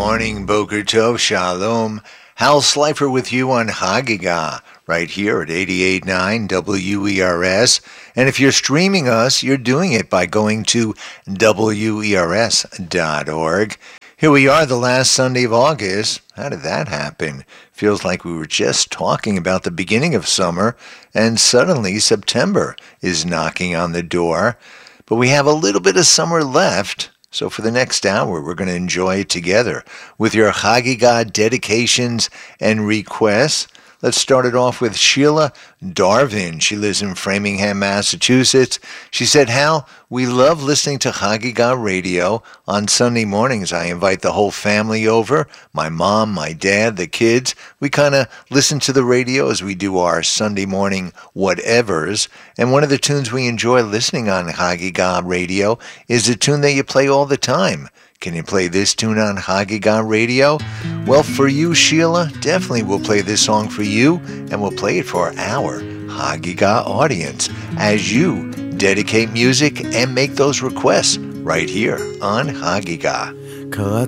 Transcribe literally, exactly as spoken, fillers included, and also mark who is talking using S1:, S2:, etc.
S1: morning, Boker Tov, Shalom. Hal Slifer with you on Hagigah, right here at eighty-eight point nine W E R S. And if you're streaming us, you're doing it by going to W E R S dot org. Here we are, the last Sunday of August. How did that happen? Feels like we were just talking about the beginning of summer, and suddenly September is knocking on the door. But we have a little bit of summer left. So for the next hour, we're going to enjoy it together with your Hagigah dedications and requests. Let's start it off with Sheila Darvin. She lives in Framingham, Massachusetts. She said, Hal, we love listening to Hagigah Radio. On Sunday mornings, I invite the whole family over, my mom, my dad, the kids. We kind of listen to the radio as we do our Sunday morning whatevers. And one of the tunes we enjoy listening on Hagigah Radio is a tune that you play all the time. Can you play this tune on Hagigah Radio? Well, for you, Sheila, definitely we'll play this song for you, and we'll play it for our Hagigah audience as you dedicate music and make those requests right here on Hagigah.
S2: קראת